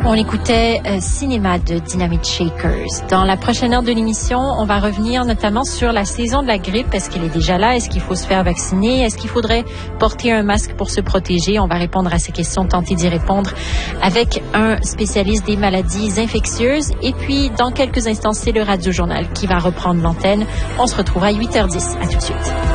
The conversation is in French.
On écoutait Cinéma de Dynamite Shakers. Dans la prochaine heure de l'émission, on va revenir notamment sur la saison de la grippe. Est-ce qu'elle est déjà là? Est-ce qu'il faut se faire vacciner? Est-ce qu'il faudrait porter un masque pour se protéger? On va répondre à ces questions, tenter d'y répondre avec un spécialiste des maladies infectieuses. Et puis, dans quelques instants, c'est le Radio Journal qui va reprendre l'antenne. On se retrouve à 8h10. À tout de suite.